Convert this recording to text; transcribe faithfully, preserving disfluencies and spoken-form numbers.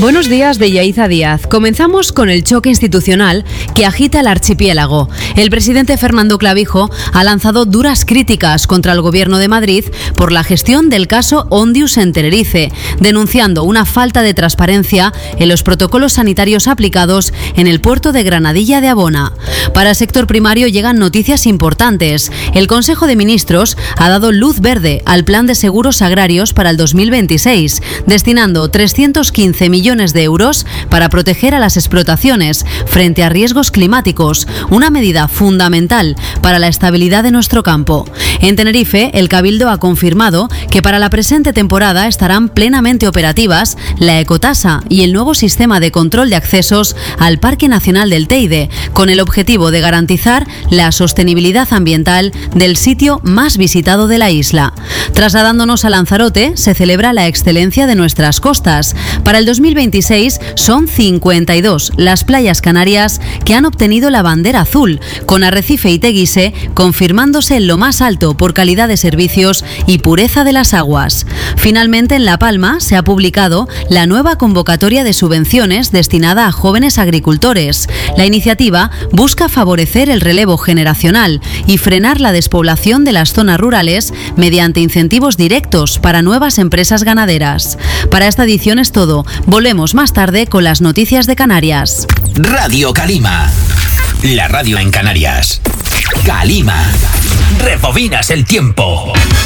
Buenos días de Yaiza Díaz. Comenzamos con el choque institucional que agita el archipiélago. El presidente Fernando Clavijo ha lanzado duras críticas contra el Gobierno de Madrid por la gestión del caso Ondius en Tenerife, denunciando una falta de transparencia en los protocolos sanitarios aplicados en el puerto de Granadilla de Abona. Para el sector primario llegan noticias importantes. El Consejo de Ministros ha dado luz verde al Plan de Seguros Agrarios para el dos mil veintiséis, destinando trescientos quince millones de euros para proteger a las explotaciones frente a riesgos climáticos, una medida fundamental para la estabilidad de nuestro campo. En Tenerife, el Cabildo ha confirmado que para la presente temporada estarán plenamente operativas la ecotasa y el nuevo sistema de control de accesos al Parque Nacional del Teide, con el objetivo de garantizar la sostenibilidad ambiental del sitio más visitado de la isla. Trasladándonos a Lanzarote, se celebra la excelencia de nuestras costas. Para el dos mil veintiséis son cincuenta y dos las playas canarias que han obtenido la bandera azul, con Arrecife y Teguise confirmándose en lo más alto por calidad de servicios y pureza de las aguas. Finalmente, en La Palma se ha publicado la nueva convocatoria de subvenciones destinada a jóvenes agricultores. La iniciativa busca favorecer el relevo generacional y frenar la despoblación de las zonas rurales mediante incentivos directos para nuevas empresas ganaderas. Para esta edición es todo. Volvemos más tarde con las noticias de Canarias. Radio Calima, la radio en Canarias. Calima, rebobinas el tiempo.